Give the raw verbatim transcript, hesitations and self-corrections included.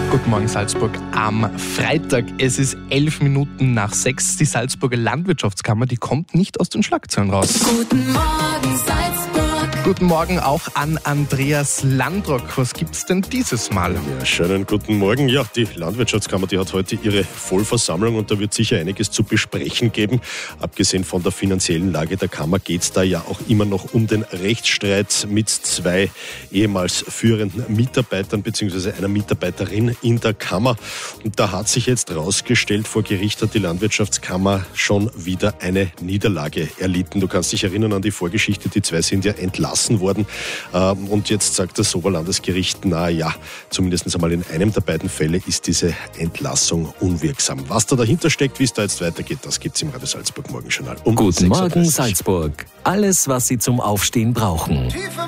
Guten Morgen Salzburg am Freitag. Es ist elf Minuten nach sechs. Die Salzburger Landwirtschaftskammer, die kommt nicht aus den Schlagzeilen raus. Guten Morgen Salzburg. Guten Morgen auch an Andreas Landrock. Was gibt's denn dieses Mal? Ja, schönen guten Morgen. Ja, die Landwirtschaftskammer, die hat heute ihre Vollversammlung und da wird sicher einiges zu besprechen geben. Abgesehen von der finanziellen Lage der Kammer geht es da ja auch immer noch um den Rechtsstreit mit zwei ehemals führenden Mitarbeitern bzw. einer Mitarbeiterin in der Kammer. Und da hat sich jetzt rausgestellt, vor Gericht hat die Landwirtschaftskammer schon wieder eine Niederlage erlitten. Du kannst dich erinnern an die Vorgeschichte, die zwei sind ja entlassen worden. Und jetzt sagt das Oberlandesgericht, na ja, zumindest einmal in einem der beiden Fälle ist diese Entlassung unwirksam. Was da dahinter steckt, wie es da jetzt weitergeht, das gibt es im Radio Salzburg Morgenjournal um Guten sechs Uhr dreißig. Morgen Salzburg. Alles, was Sie zum Aufstehen brauchen.